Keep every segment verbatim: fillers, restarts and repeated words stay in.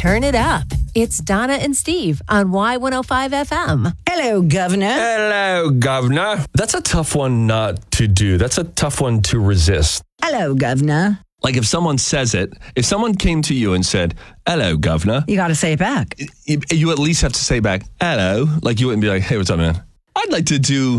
turn it up. It's Donna and Steve on Y one oh five F M. Hello, Governor. Hello, Governor. That's a tough one not to do. That's a tough one to resist. Hello, Governor. Like if someone says it, if someone came to you and said, hello, Governor. You got to say it back. You, you at least have to say back, hello. Like you wouldn't be like, hey, what's up, man? I'd like to do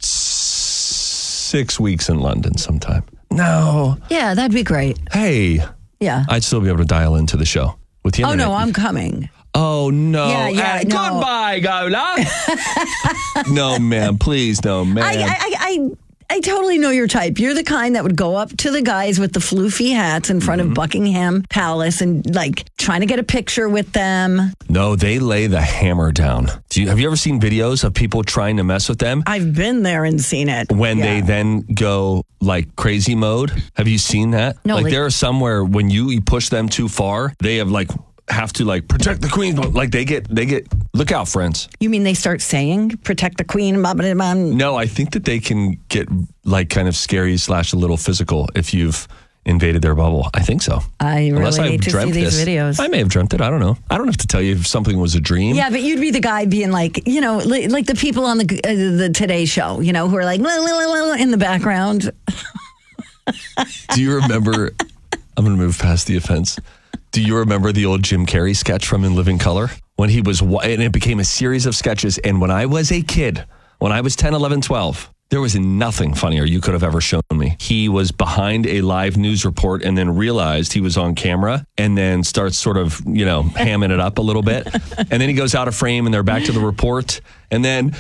six weeks in London sometime. No. Yeah, that'd be great. Hey. Yeah. I'd still be able to dial into the show with the Oh, internet. no, I'm coming. Oh, no. Yeah, yeah, Hey, no. Goodbye, Governor. No, ma'am. Please, no, ma'am. I, I, I, I totally know your type. You're the kind that would go up to the guys with the floofy hats in front mm-hmm. of Buckingham Palace and like trying to get a picture with them. No, they lay the hammer down. Do you, have you ever seen videos of people trying to mess with them? I've been there and seen it. When yeah. they then go like crazy mode. Have you seen that? No, like, like there are somewhere when you, you push them too far, they have like have to like protect the queen. Like they get, they get, look out, friends. You mean they start saying protect the queen? Blah, blah, blah. No, I think that they can get like kind of scary slash a little physical if you've invaded their bubble. I think so. I really Unless need I've to dreamt see these this. videos. I may have dreamt it. I don't know. I don't have to tell you if something was a dream. Yeah, but you'd be the guy being like, you know, li- like the people on the uh, the Today Show, you know, who are like la, la, la, la, in the background. Do you remember? I'm going to move past the offense. Do you remember the old Jim Carrey sketch from In Living Color? When he was, and it became a series of sketches. And when I was a kid, when I was ten, eleven, twelve, there was nothing funnier you could have ever shown me. He was behind a live news report and then realized he was on camera and then starts sort of, you know, hamming it up a little bit. And then he goes out of frame and they're back to the report. And then...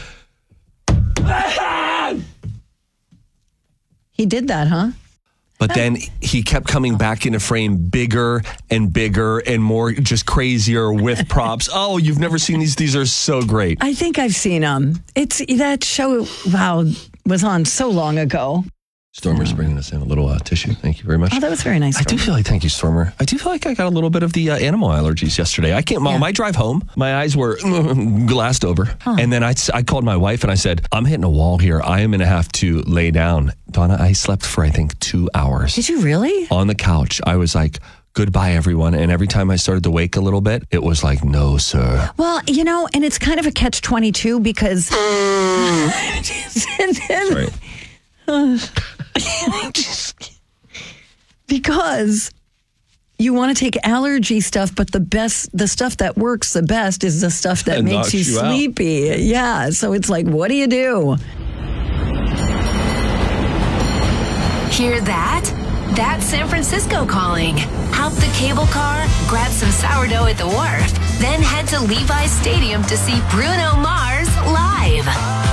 He did that, huh? But then he kept coming back into frame bigger and bigger and more just crazier with props. Oh, you've never seen these? These are so great. I think I've seen them. It's that show, wow, was on so long ago. Stormer's bringing us in a little uh, tissue. Thank you very much. Oh, that was very nice. I do feel like, thank you, Stormer. I do feel like I got a little bit of the uh, animal allergies yesterday. I can't, yeah. my drive home, my eyes were glassed over. Huh. And then I, I called my wife and I said, I'm hitting a wall here. I am going to have to lay down. Donna, I slept for, I think, two hours. Did you really? On the couch. I was like, goodbye, everyone. And every time I started to wake a little bit, it was like, no, sir. Well, you know, and it's kind of a catch twenty-two because... Sorry. Uh, because you want to take allergy stuff, but the best, the stuff that works the best is the stuff that It makes you, you sleepy. Out. Yeah. So it's like, what do you do? Hear that? That's San Francisco calling. Hop the cable car, grab some sourdough at the wharf, then head to Levi's Stadium to see Bruno Mars live.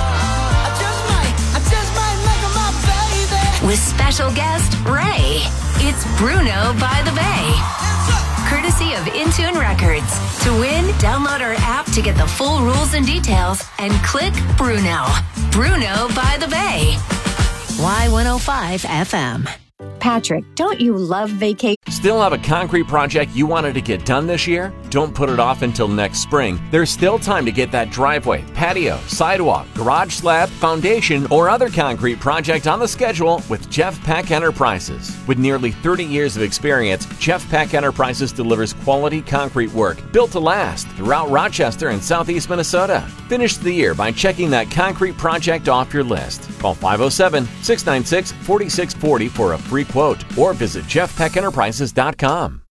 With special guest, Ray. It's Bruno by the Bay. Courtesy of Intune Records. To win, download our app to get the full rules and details and click Bruno. Bruno by the Bay. Y one oh five F M. Patrick, don't you love vacation? Still have a concrete project you wanted to get done this year? Don't put it off until next spring. There's still time to get that driveway, patio, sidewalk, garage slab, foundation, or other concrete project on the schedule with Jeff Peck Enterprises. With nearly thirty years of experience, Jeff Peck Enterprises delivers quality concrete work built to last throughout Rochester and southeast Minnesota. Finish the year by checking that concrete project off your list. Call five oh seven, six nine six, four six four oh for a free quote or visit jeff peck enterprises dot com.